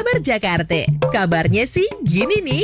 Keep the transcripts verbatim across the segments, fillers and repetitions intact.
Kabar Jakarta. Kabarnya sih gini nih.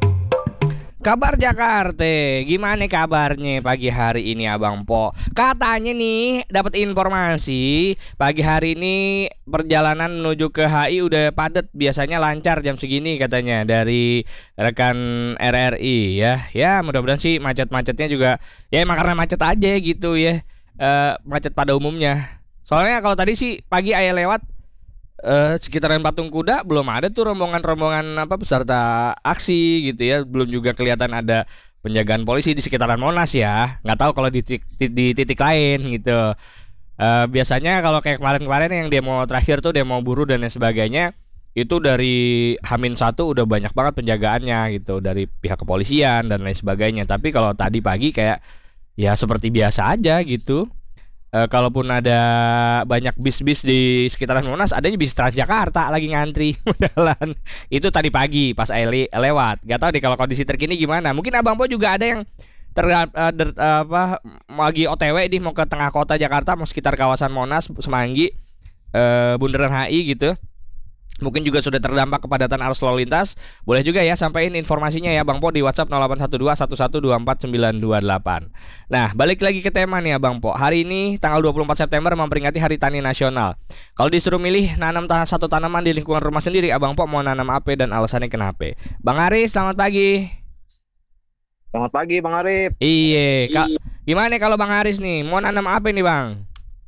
Kabar Jakarta, gimana kabarnya pagi hari ini Abang Po? Katanya nih dapat informasi pagi hari ini perjalanan menuju ke H I udah padat, biasanya lancar jam segini katanya dari rekan R R I ya. Ya mudah-mudahan sih macet-macetnya juga ya emang karena macet aja gitu ya, e, macet pada umumnya. Soalnya kalau tadi sih pagi ayah lewat Uh, sekitaran Patung Kuda belum ada tuh rombongan-rombongan apa peserta aksi gitu ya, belum juga kelihatan ada penjagaan polisi di sekitaran Monas ya. Nggak tahu kalau di titik, di titik lain gitu. Uh, biasanya kalau kayak kemarin-kemarin yang demo terakhir tuh demo buruh dan lain sebagainya, itu dari Hamin satu udah banyak banget penjagaannya gitu dari pihak kepolisian dan lain sebagainya. Tapi kalau tadi pagi kayak ya seperti biasa aja gitu. Uh, kalaupun ada banyak bis-bis di sekitaran Monas, adanya bis Transjakarta lagi ngantri jalan. Itu tadi pagi pas Aili lewat. Gak tahu deh kalau kondisi terkini gimana. Mungkin Abang Po juga ada yang ter, uh, der, uh, apa lagi O T W nih mau ke tengah kota Jakarta, mau sekitar kawasan Monas, Semanggi, uh, Bundaran H I gitu. Mungkin juga sudah terdampak kepadatan arus lalu lintas. Boleh juga ya sampaikan informasinya ya Bang Po di WhatsApp nol delapan satu dua satu satu dua empat sembilan dua delapan. Nah, balik lagi ke tema nih ya Bang Po. Hari ini tanggal dua puluh empat September memperingati Hari Tani Nasional. Kalau disuruh milih nanam ta- satu tanaman di lingkungan rumah sendiri, Abang Po mau nanam apa dan alasannya kenapa? Bang Aris, selamat pagi. Selamat pagi Bang Arif. Iya, Kak. Gimana kalau Bang Aris nih, mau nanam apa nih Bang?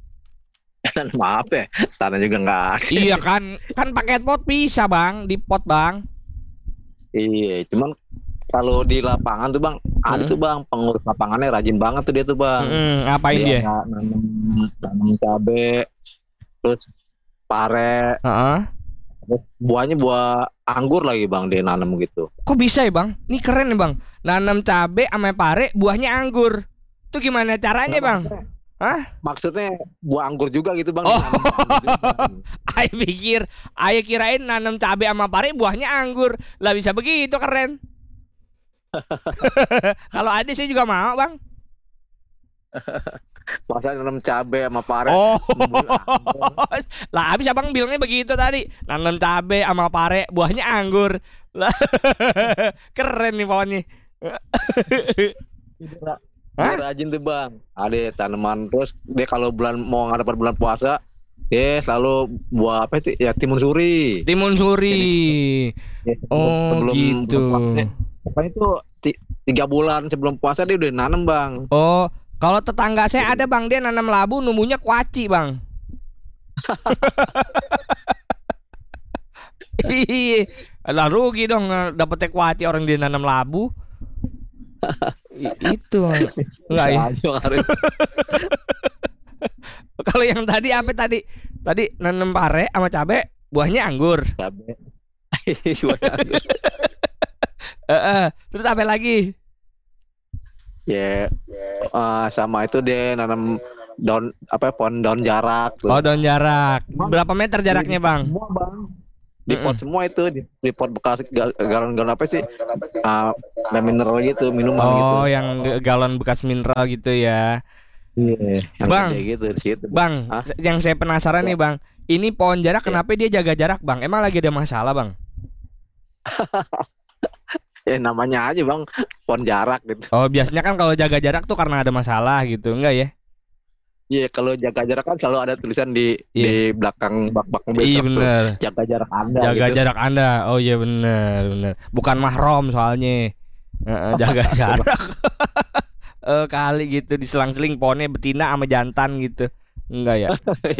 Maaf ya, tanah juga nggak ada. Iya kan, kan pakai pot bisa Bang, di pot Bang. Iya, cuman kalau di lapangan tuh Bang, hmm. ada tuh Bang pengurus lapangannya rajin banget tuh dia tuh Bang. Hmm, ngapain dia? Dia nanam, nanam cabe, terus pare. Uh-huh. Terus buahnya buah anggur lagi Bang dia nanam gitu. Kok bisa ya Bang? Ini keren nih Bang. Nanam cabe sama pare, buahnya anggur. Itu gimana caranya Kenapa? Bang? Hah? Maksudnya buah anggur juga gitu Bang. Oh, Ayo pikir, Ayo kirain nanam cabai sama pare buahnya anggur. Lah bisa begitu, keren. Kalau ada sih juga mau Bang. Masa nanam cabai sama pare. Oh, lah habis Abang bilangnya begitu tadi. Nanam cabai sama pare buahnya anggur. Lah keren nih pokoknya. Dia rajin tuh Bang. Ada tanaman, terus dia kalau bulan mau ngadepin bulan puasa, dia selalu buah apa itu ya timun suri. Timun suri. Jadi, ya, oh sebelum gitu. Apa itu t- tiga bulan sebelum puasa dia udah nanam Bang. Oh, kalau tetangga saya ada Bang, dia nanam labu numbuhnya kuaci Bang. Iya, lah rugi dong dapetnya kuaci orang dia nanam labu. I- itu enggak ya. Kalau yang tadi apa tadi? Tadi nanam pare sama cabe, buahnya anggur. Cabe. Buahnya anggur. uh, uh, terus apa lagi? Ya, yeah. uh, sama itu dia nanam daun apa pohon daun jarak. Tuh. Oh, daun jarak. Berapa meter jaraknya, Bang? Semua, Bang. Di pot mm-hmm. semua itu di, di pot bekas galon-galon apa sih uh, mineral gitu minuman oh, gitu. Oh yang galon bekas mineral gitu ya. Iya yeah, Bang gitu, situ, Bang Hah? Yang saya penasaran ya. nih Bang, ini pohon jarak yeah. kenapa dia jaga jarak Bang? Emang lagi ada masalah Bang? Ya namanya aja Bang pohon jarak gitu. Oh biasanya kan kalau jaga jarak tuh karena ada masalah gitu, enggak ya? Iya, kalau jaga jarak kan selalu ada tulisan di yeah. di belakang bak-bak mobil. Iya benar. Jaga jarak Anda. Jaga gitu. jarak Anda. Oh iya benar, benar. Bukan mahram soalnya. Uh, jaga jarak. uh, kali gitu diselang-seling pohonnya betina sama jantan gitu. Enggak ya?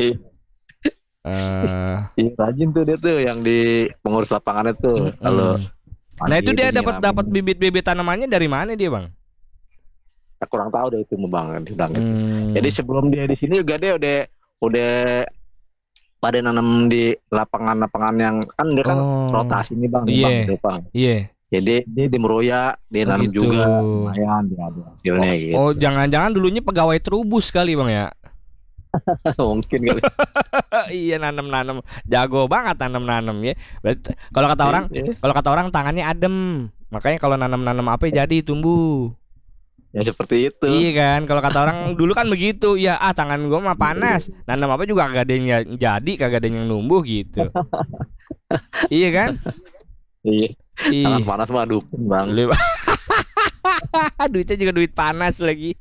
uh... Iya, rajin tuh dia tuh yang di pengurus lapangannya tuh hmm. selalu. Nah, itu dia dapat dapat bibit-bibit tanamannya dari mana dia, Bang? Kurang tahu deh itu Bang, Bang. Hmm. Jadi sebelum dia di sini juga dia udah udah pada nanam di lapangan-lapangan yang kan dia kan oh. rotasi nih Bang, yeah. Bang gitu Bang. Iya. Yeah. Jadi dia di Meroya dia oh, nanam gitu. juga lumayan dia ada hasilnya oh, gitu. Oh, jangan-jangan dulunya pegawai Trubus kali Bang ya? Mungkin kali. Iya nanam-nanam jago banget nanam-nanam ya. Kalau kata orang, kalau kata orang tangannya adem. Makanya kalau nanam-nanam apa jadi tumbuh. Ya seperti itu. Iya kan, kalau kata orang dulu kan begitu. Ya ah tangan gue mah panas. Nanam apa juga kagak ada yang jadi, kagak ada yang numbuh gitu. Iya kan? Iya. Ih. Tangan panas mah dukun bang. Lu- Duitnya juga duit panas lagi.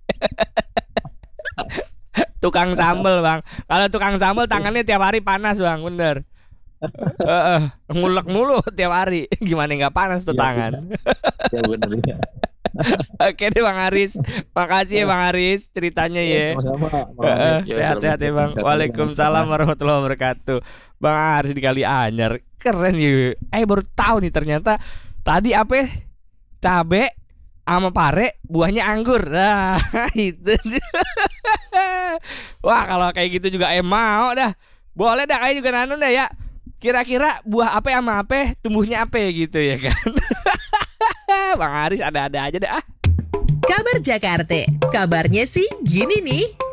Tukang sambel bang. Kalau tukang sambel tangannya tiap hari panas bang, bener. Heeh, ngulek mulu tiap hari. Gimana nggak panas tuh Iya, tangan? Ya bener ya. Oke deh Bang Aris. Makasih ya Bang Aris ceritanya ya. Sama-sama. Heeh, Ya, sehat-sehat ya Bang. sehat-sehat. Waalaikumsalam warahmatullahi wabarakatuh. Bang Aris di Kali Anyar. Keren ya. Eh baru tahu nih ternyata tadi apa ya? Cabe sama pare buahnya anggur. Nah, itu. Wah, kalau kayak gitu juga eh mau dah. Boleh dah kayak juga nanu dah ya. Kira-kira buah apa sama apa tumbuhnya apa gitu ya kan. Bang Aris ada-ada aja dah. Kabar Jakarta. Kabarnya sih gini nih.